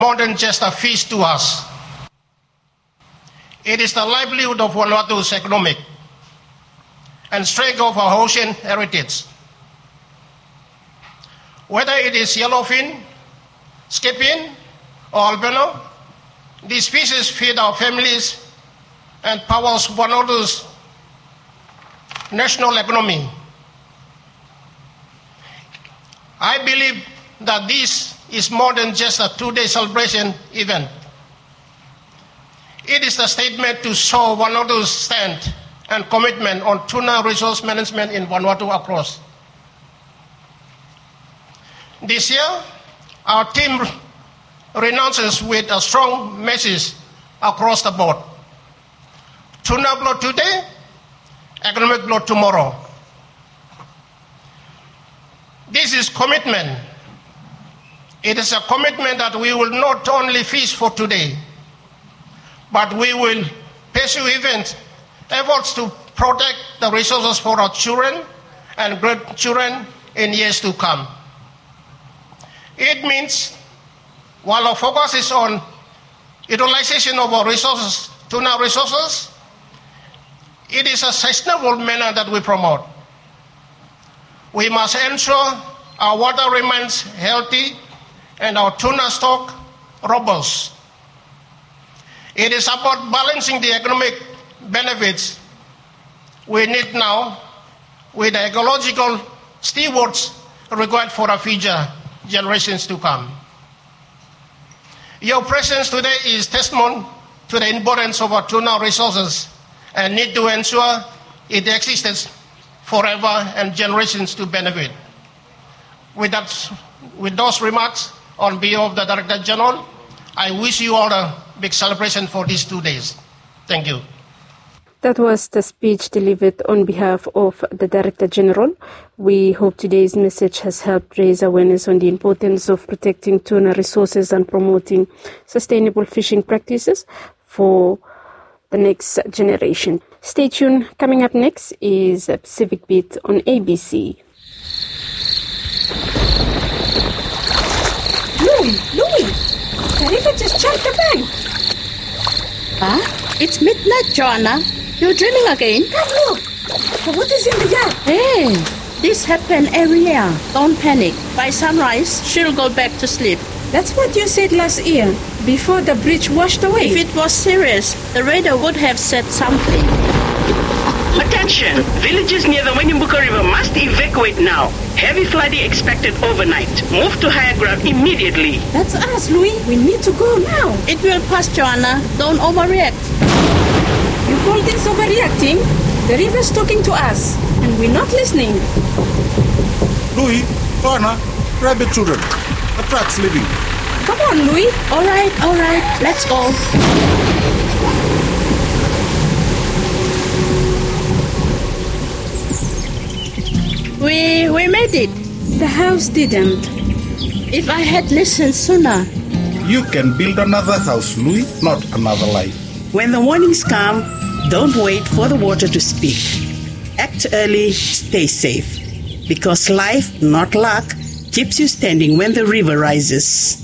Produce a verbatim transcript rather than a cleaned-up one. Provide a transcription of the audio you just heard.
more than just a feast to us. It is the livelihood of Vanuatu's economic and strength of our ocean heritage. Whether it is yellowfin, skipin, or albino, these species feed our families and powers Vanuatu's national economy. I believe that this is more than just a two-day celebration event. It is a statement to show Vanuatu's stand and commitment on tuna resource management in Vanuatu across. This year, our team renounces with a strong message across the board. Tuna blow today, economic blow tomorrow. This is commitment. It is a commitment that we will not only fish for today, but we will pursue events, efforts to protect the resources for our children and grandchildren in years to come. It means, while our focus is on utilization of our resources, tuna resources, it is a sustainable manner that we promote. We must ensure our water remains healthy and our tuna stock robust. It is about balancing the economic benefits we need now with the ecological stewards required for our future generations to come. Your presence today is testament to the importance of our tuna resources and need to ensure it exists forever and generations to benefit. With, that, with those remarks, on behalf of the Director General, I wish you all a big celebration for these two days. Thank you. That was the speech delivered on behalf of the Director General. We hope today's message has helped raise awareness on the importance of protecting tuna resources and promoting sustainable fishing practices for the next generation. Stay tuned. Coming up next is a Pacific Beat on A B C. Louis, Louis, the river just jumped the bank. Huh? It's midnight, Joanna. You're dreaming again? Come look. What is in the yard? Hey, this happens every year. Don't panic. By sunrise, she'll go back to sleep. That's what you said last year, before the bridge washed away. If it was serious, the radar would have said something. Attention! Villages near the Wenimbuka River must evacuate now. Heavy flooding expected overnight. Move to higher ground immediately. That's us, Louis. We need to go now. It will pass, Joanna. Don't overreact. You call this overreacting? The river's talking to us, and we're not listening. Louis, Joanna, grab the children. The truck's leaving. Come on, Louis. All right, all right. Let's go. We we made it. The house didn't. If I had listened sooner. You can build another house, Louis, not another life. When the warnings come, don't wait for the water to speak. Act early, stay safe. Because life, not luck, keeps you standing when the river rises.